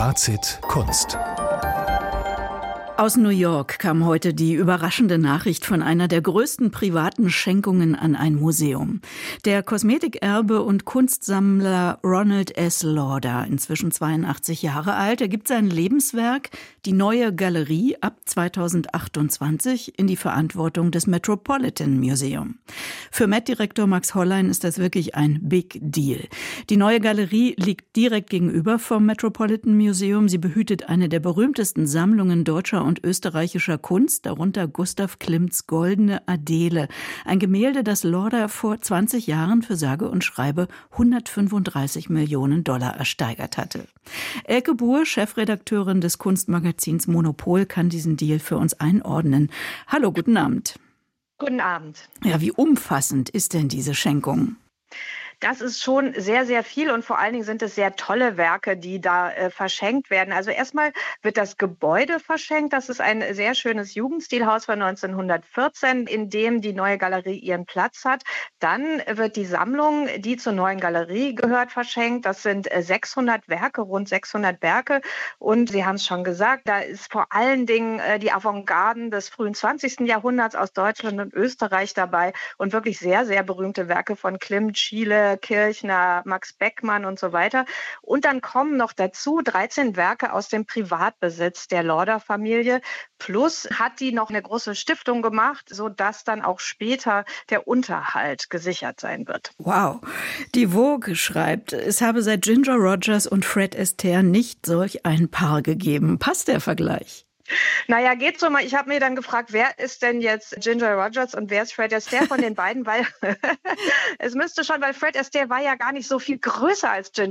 Fazit Kunst. Aus New York kam heute die überraschende Nachricht von einer der größten privaten Schenkungen an ein Museum. Der Kosmetikerbe und Kunstsammler Ronald S. Lauder, inzwischen 82 Jahre alt, er gibt sein Lebenswerk, die Neue Galerie, ab 2028 in die Verantwortung des Metropolitan Museum. Für Met-Direktor Max Hollein ist das wirklich ein Big Deal. Die Neue Galerie liegt direkt gegenüber vom Metropolitan Museum. Sie behütet eine der berühmtesten Sammlungen deutscher und österreichischer Kunst, darunter Gustav Klimts Goldene Adele. Ein Gemälde, das Lauder vor 20 Jahren für sage und schreibe 135 Millionen Dollar ersteigert hatte. Elke Buhr, Chefredakteurin des Kunstmagazins Monopol, kann diesen Deal für uns einordnen. Hallo, guten Abend. Guten Abend. Ja, wie umfassend ist denn diese Schenkung? Das ist schon sehr, sehr viel und vor allen Dingen sind es sehr tolle Werke, die da verschenkt werden. Also erstmal wird das Gebäude verschenkt. Das ist ein sehr schönes Jugendstilhaus von 1914, in dem die Neue Galerie ihren Platz hat. Dann wird die Sammlung, die zur Neuen Galerie gehört, verschenkt. Das sind 600 Werke, rund 600 Werke. Und Sie haben es schon gesagt, da ist vor allen Dingen die Avantgarden des frühen 20. Jahrhunderts aus Deutschland und Österreich dabei und wirklich sehr, sehr berühmte Werke von Klimt, Schiele, Kirchner, Max Beckmann und so weiter. Und dann kommen noch dazu 13 Werke aus dem Privatbesitz der Lauder-Familie. Plus hat die noch eine große Stiftung gemacht, sodass dann auch später der Unterhalt gesichert sein wird. Wow. Die Vogue schreibt, es habe seit Ginger Rogers und Fred Astaire nicht solch ein Paar gegeben. Passt der Vergleich? Naja, geht so mal. Ich habe mir dann gefragt, wer ist denn jetzt Ginger Rogers und wer ist Fred Astaire von den beiden? Weil es müsste schon, weil Fred Astaire war ja gar nicht so viel größer als Ginger